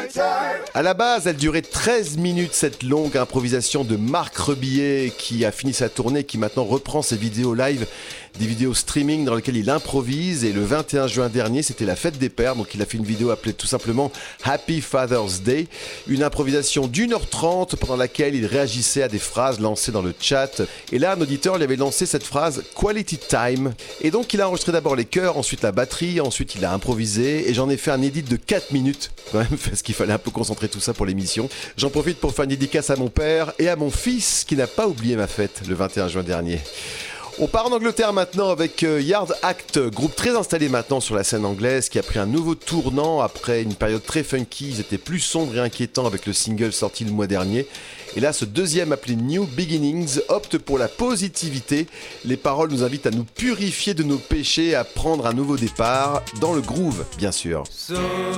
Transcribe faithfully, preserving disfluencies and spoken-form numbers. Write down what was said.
À la base, elle durait treize minutes, cette longue improvisation de Marc Rebillet qui a fini sa tournée, qui maintenant reprend ses vidéos live, des vidéos streaming dans lesquelles il improvise. Et le vingt et un juin dernier, c'était la fête des pères, donc il a fait une vidéo appelée tout simplement Happy Father's Day, une improvisation d'une heure trente pendant laquelle il réagissait à des phrases lancées dans le chat. Et là, un auditeur lui avait lancé cette phrase Quality Time. Et donc il a enregistré d'abord les chœurs, ensuite la batterie, ensuite il a improvisé, et j'en ai fait un edit de quatre minutes quand même, parce qu'il fallait un peu concentrer tout ça pour l'émission. J'en profite pour faire une dédicace à mon père et à mon fils qui n'a pas oublié ma fête le vingt et un juin dernier. On part en Angleterre maintenant avec Yard Act, groupe très installé maintenant sur la scène anglaise qui a pris un nouveau tournant après une période très funky. Ils étaient plus sombres et inquiétants avec le single sorti le mois dernier. Et là, ce deuxième appelé New Beginnings opte pour la positivité. Les paroles nous invitent à nous purifier de nos péchés, à prendre un nouveau départ, dans le groove bien sûr. So